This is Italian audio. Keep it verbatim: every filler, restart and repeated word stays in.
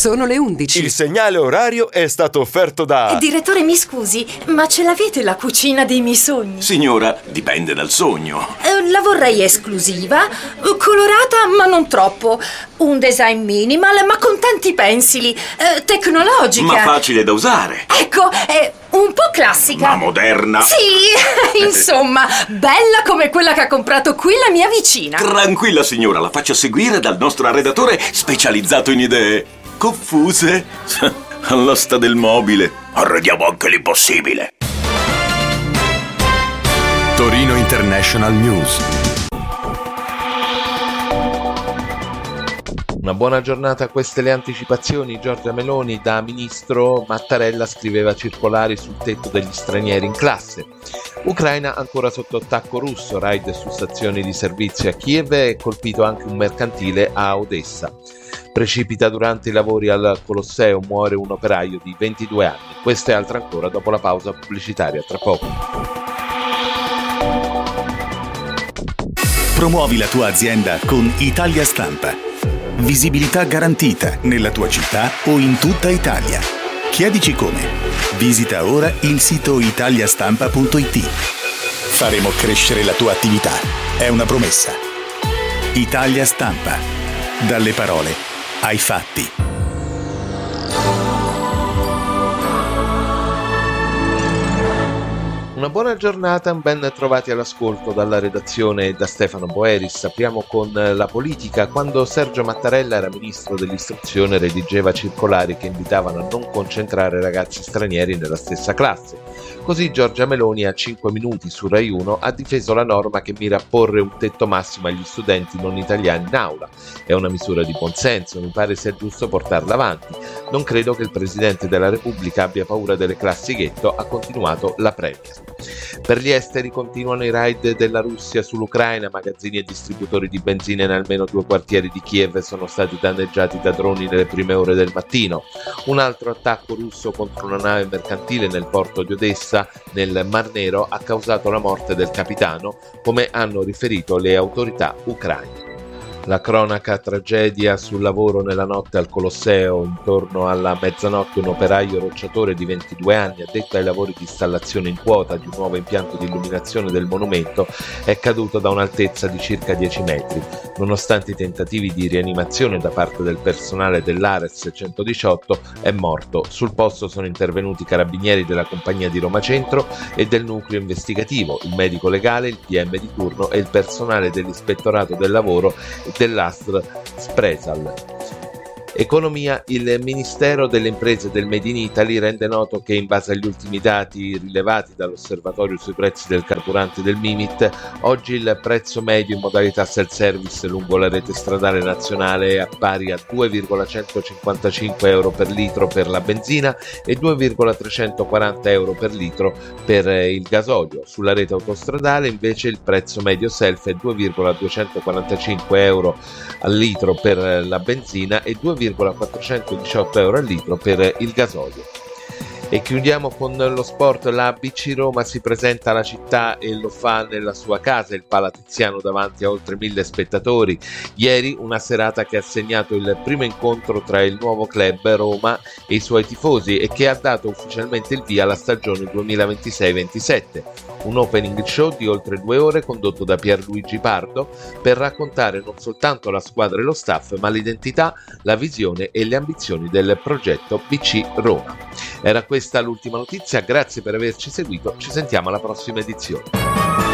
Sono le undici. Il segnale orario è stato offerto da... Direttore, mi scusi, ma ce l'avete la cucina dei miei sogni? Signora, dipende dal sogno. Eh, la vorrei esclusiva, colorata ma non troppo, un design minimal ma con tanti pensili, eh, tecnologica. Ma facile da usare. Ecco, è un po' classica. Ma moderna. Sì, insomma, bella come quella che ha comprato qui la mia vicina. Tranquilla signora, la faccio seguire dal nostro arredatore specializzato in idee confuse. All'asta del mobile. Arrediamo anche l'impossibile. Torino International News. Una buona giornata, queste le anticipazioni. Giorgia Meloni da ministro, Mattarella scriveva circolari sul tetto degli stranieri in classe. Ucraina ancora sotto attacco russo, raid su stazioni di servizio a Kiev e colpito anche un mercantile a Odessa. Precipita durante i lavori al Colosseo, muore un operaio di ventidue anni. Questa e altre ancora dopo la pausa pubblicitaria, tra poco. Promuovi la tua azienda con Italia Stampa. Visibilità garantita nella tua città o in tutta Italia. Chiedici come. Visita ora il sito italiastampa punto it. Faremo crescere la tua attività. È una promessa. Italia Stampa. Dalle parole ai fatti. Una buona giornata, ben trovati all'ascolto dalla redazione e da Stefano Boeris. Apriamo con la politica. Quando Sergio Mattarella era ministro dell'istruzione redigeva circolari che invitavano a non concentrare ragazzi stranieri nella stessa classe. Così Giorgia Meloni a cinque minuti su Rai uno ha difeso la norma che mira a porre un tetto massimo agli studenti non italiani in aula. È una misura di buonsenso, mi pare sia giusto portarla avanti. Non credo che il Presidente della Repubblica abbia paura delle classi ghetto, ha continuato la Premier. Per gli esteri continuano i raid della Russia sull'Ucraina, magazzini e distributori di benzina in almeno due quartieri di Kiev sono stati danneggiati da droni nelle prime ore del mattino. Un altro attacco russo contro una nave mercantile nel porto di Odessa, nel Mar Nero, ha causato la morte del capitano, come hanno riferito le autorità ucraine. La cronaca tragedia sul lavoro nella notte al Colosseo. Intorno alla mezzanotte un operaio rocciatore di ventidue anni, addetto ai lavori di installazione in quota di un nuovo impianto di illuminazione del monumento, è caduto da un'altezza di circa dieci metri. Nonostante i tentativi di rianimazione da parte del personale dell'Ares centodiciotto, è morto. Sul posto sono intervenuti i carabinieri della compagnia di Roma Centro e del nucleo investigativo, il medico legale, il P M di turno e il personale dell'ispettorato del lavoro dell'Astr Spresal. Economia. Il Ministero delle Imprese e del Made in Italy rende noto che in base agli ultimi dati rilevati dall'osservatorio sui prezzi del carburante del Mimit, oggi il prezzo medio in modalità self-service lungo la rete stradale nazionale è pari a due virgola centocinquantacinque euro per litro per la benzina e due virgola trecentoquaranta euro per litro per il gasolio. Sulla rete autostradale invece il prezzo medio self è due virgola duecentoquarantacinque euro al litro per la benzina e due virgola quattrocentodiciotto euro al litro per il gasolio. E chiudiamo con lo sport. La B C Roma si presenta alla città e lo fa nella sua casa, il Palatiziano, davanti a oltre mille spettatori. Ieri una serata che ha segnato il primo incontro tra il nuovo club Roma e i suoi tifosi e che ha dato ufficialmente il via alla stagione duemilaventisei ventisette. Un opening show di oltre due ore condotto da Pierluigi Pardo per raccontare non soltanto la squadra e lo staff, ma l'identità, la visione e le ambizioni del progetto B C Roma. Era questa l'ultima notizia, grazie per averci seguito, ci sentiamo alla prossima edizione.